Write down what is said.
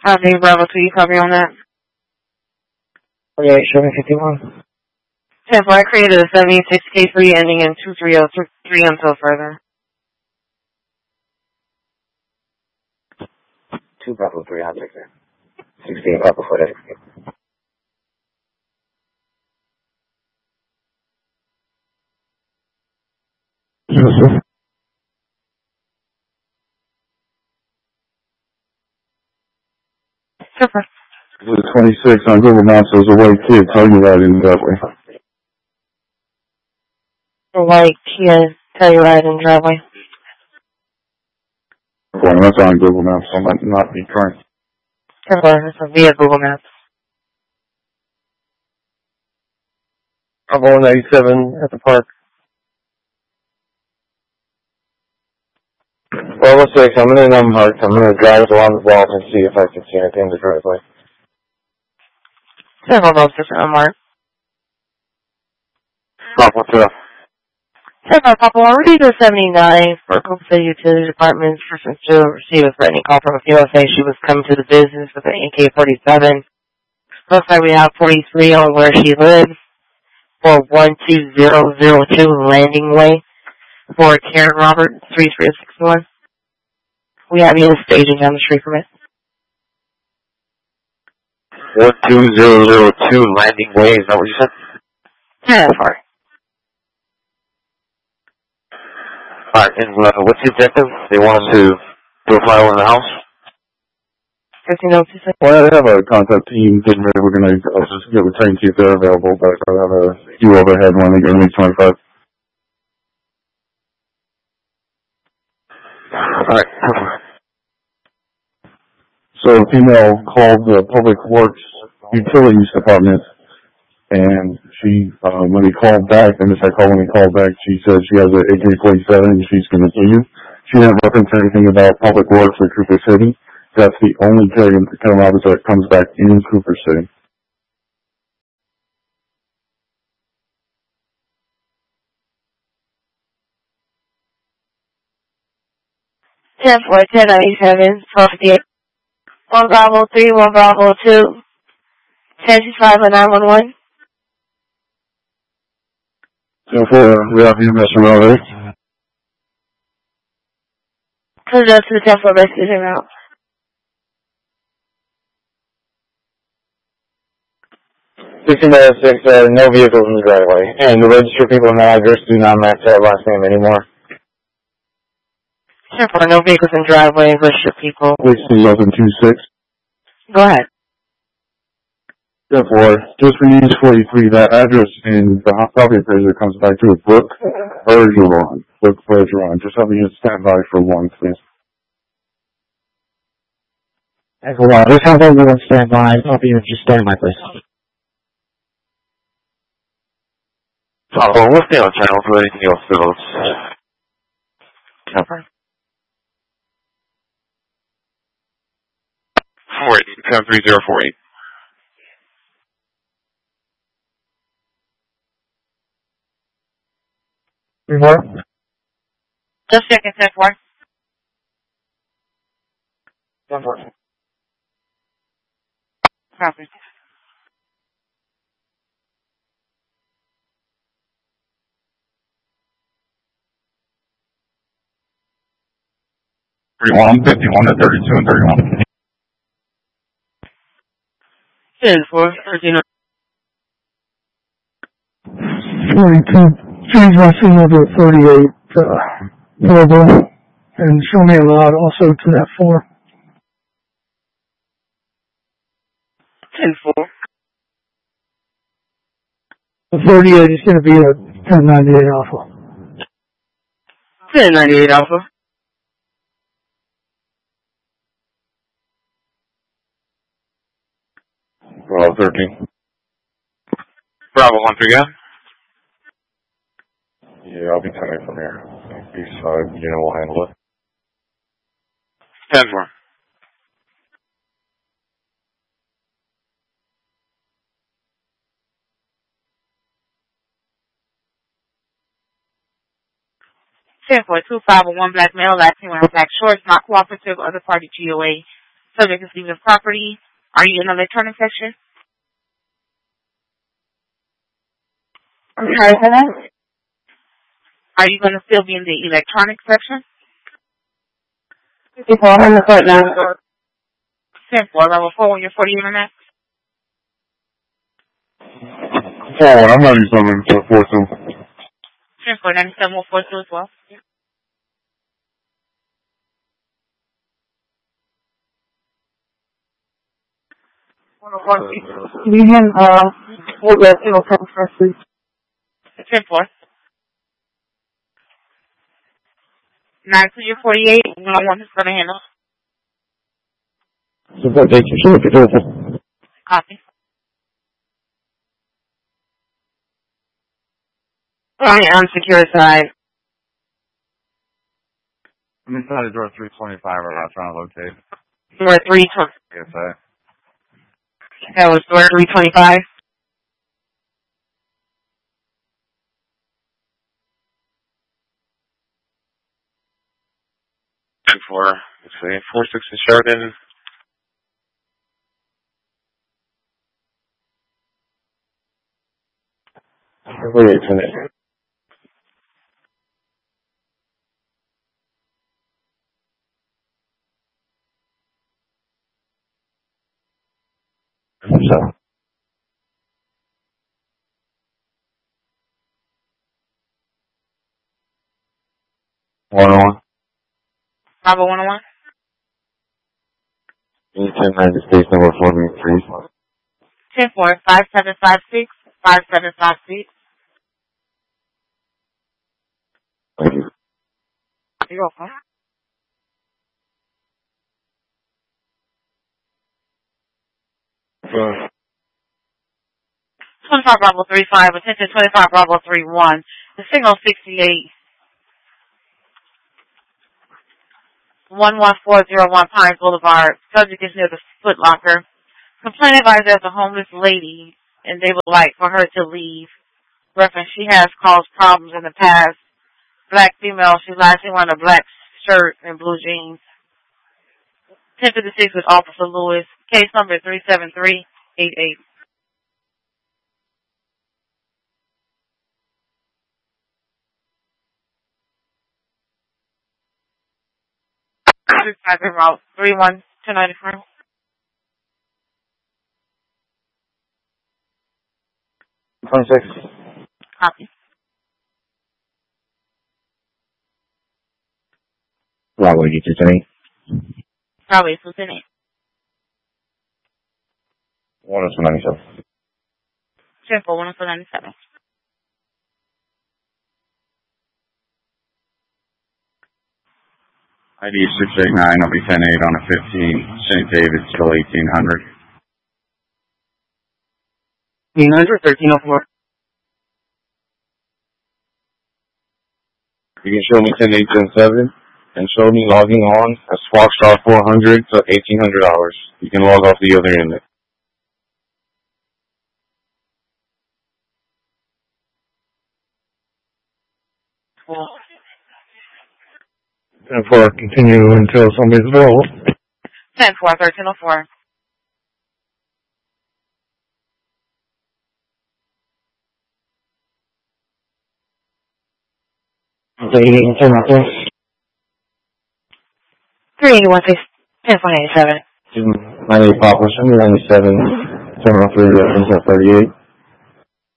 Big Bravo 2, you copy on that? Okay, show me 51. 10-4, I created a 76K3 ending in 2303 until further. 2 Bravo 3, I'll take that. 16 Bravo 4, that's okay. Super. 26 on Google Maps, there's a white kid telling you that in that way. The white Kia Telluride in driveway. Well, that's on Google Maps, so might not be current. 10-4, it's via Google Maps. Bravo 97 at the park. Bravo 6, I'm in Park. I'm going to drive along the wall and see if I can see anything in the driveway. 10-4, Bravo 6 unmarked. Bravo 2. 10-4, Papa 1, repeat to 79 for Cooper City Utility Department's person to receive a threatening call from a female saying she was coming to the business with an AK-47. Looks like we have 43 on where she lives for 12002 Landing Way for Karen Robert, 3361. We have you in staging down the street from it. 12002 Landing Way, is that what you said? 10-4. Alright, and what's the objective? They want us to do a file in the house? 1502. Well, I have a contact team getting ready. We're going to just get with train see if they're available, but I have a few overhead when they get to 25. Alright. So a female called the Public Works Utilities Department, and she, when he called back, and I called when he called back, she said she has an AK-47 and she's going to kill you. She didn't reference anything about Public Works or Cooper City. That's the only Karen Roberts that comes back in Cooper City. Ten 1097, 1258. 1 Bravo 3, 1 Bravo 2, 1025 on 911. 10-4, we have you, Mr. Miller. Put it up to the 10-4 rescue route. $16.06, no vehicles in the driveway. And the registered people in that address do not match that last name anymore. 10-4, no vehicles in driveway, registered people. 1126. Go ahead. 10-4, just for use 43, that address in the property appraiser comes back to a Brook Bergeron. Brook Bergeron. Just have me stand by for one, please. Excellent. Just have everyone stand by. I'll be just stand by, please. Oh, we'll stay on channel for anything else develops. Cover. 73048. Report? Just checking 10-4. 10-4. Copy. I'm 51 to 32 and 31. 10-4, 13. 42. Change my signal to 38, mobile, and show me a lot also to that 4. 10-4. The 38 is going to be a 1098 alpha. 1098 alpha. Bravo 13. Bravo 1-3, yeah? Yeah, I'll be 10 from here. East side, we'll handle it. 10-4. Ten 4, 251 black male, last name wearing black shorts, not cooperative, other party GOA, Subject is leaving the property. Are you in the electronic section? I'm sorry for that. Are you going to still be in the electronic section? 54, I'm the court now. 10-4, level 4 when you're 40 internet. Forward, I'm 97 to 42. 10-4, 97 will 42 as well. Median, we'll get single text first, please. 10-4. 9 to your 48, 101 is going to handle. Support date, you should get over. Copy. Alright, on secure side. I'm inside of door 325 right now trying to locate. Door 320. Yes, sir. That was door 325. And for, let's see, 460 Sheridan. Wait a minute. So. 101. Bravo 101. 1090 States number 43. 10-4, 5756, 5756. Thank you. You're welcome. Sure. 25 Bravo 35, attention 25 Bravo 31. The signal 68. 11401 Pines Boulevard. Subject is near the Foot Locker. Complaint advised there's a homeless lady and they would like for her to leave. Reference, she has caused problems in the past. Black female, she's lastly wearing a black shirt and blue jeans. 1056 with Officer Lewis. Case number 37388. Route 31294. Copy. Bravo, you get your Probably it's Lieutenant. 197. 10-4, 197. ID 689, I'll be 10-8 on a 15. St. David, still 1800. 1300, 1304. You can show me 10-8, 10-7, and show me logging on as Sparkstar 400 to $1,800. You can log off the other end. Cool. And for continue until somebody's available. 10-4, 1304. Okay, you can turn my phone. 381, 10.87. 98 Papa, 97, terminal 3, reference at 38.